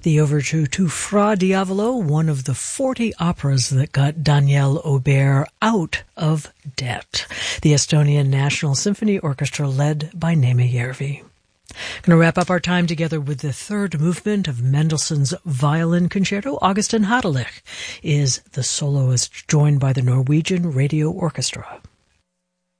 The overture to Fra Diavolo, one of the 40 operas that got Daniel Aubert out of debt. The Estonian National Symphony Orchestra led by Neeme Järvi. Going to wrap up our time together with the third movement of Mendelssohn's Violin Concerto. Augustin Hadelich is the soloist, joined by the Norwegian Radio Orchestra.